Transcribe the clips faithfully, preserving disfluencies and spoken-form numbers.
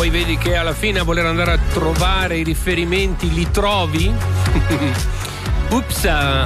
poi vedi che alla fine a voler andare a trovare i riferimenti li trovi. Ups.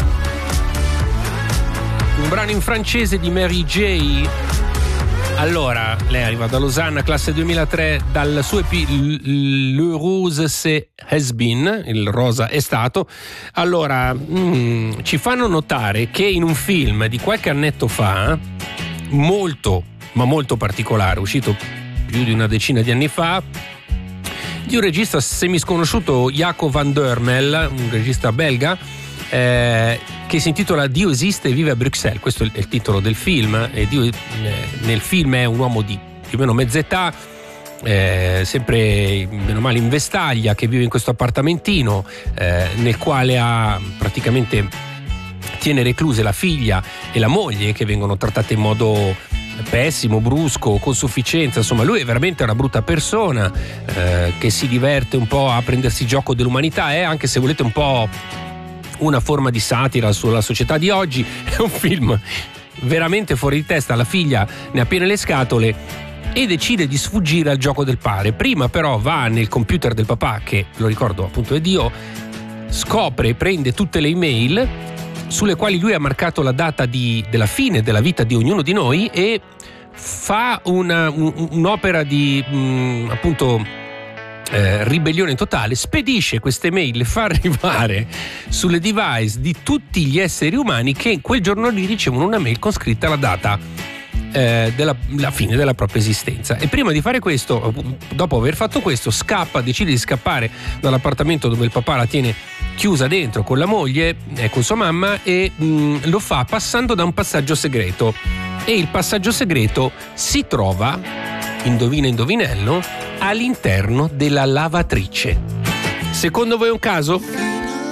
Un brano in francese di Mary J. Allora, lei arriva da Losanna, classe duemilatré, dal suo E P Le Rose c'est has been, il rosa è stato. Allora, mm, ci fanno notare che in un film di qualche annetto fa, molto, ma molto particolare, uscito più di una decina di anni fa, di un regista semisconosciuto, Jaco van Dormel, un regista belga, eh, che si intitola Dio esiste e vive a Bruxelles. Questo è il titolo del film, e Dio eh, nel film è un uomo di più o meno mezz'età, eh, sempre meno male in vestaglia, che vive in questo appartamentino eh, nel quale ha praticamente tiene recluse la figlia e la moglie, che vengono trattate in modo pessimo, brusco, con sufficienza. Insomma, lui è veramente una brutta persona, eh, che si diverte un po' a prendersi gioco dell'umanità, è anche, se volete, un po' una forma di satira sulla società di oggi. È un film veramente fuori di testa. La figlia ne ha piene le scatole e decide di sfuggire al gioco del padre. Prima però va nel computer del papà, che lo ricordo appunto è Dio, scopre e prende tutte le email sulle quali lui ha marcato la data di, della fine della vita di ognuno di noi, e fa una, un, un'opera di mh, appunto Eh, ribellione totale. Spedisce queste mail, le fa arrivare sulle device di tutti gli esseri umani che quel giorno lì ricevono una mail con scritta la data eh, della la fine della propria esistenza. E prima di fare questo, dopo aver fatto questo, scappa, decide di scappare dall'appartamento dove il papà la tiene chiusa dentro con la moglie e eh, con sua mamma, e mh, lo fa passando da un passaggio segreto. E il passaggio segreto si trova, indovina indovinello, all'interno della lavatrice. Secondo voi è un caso?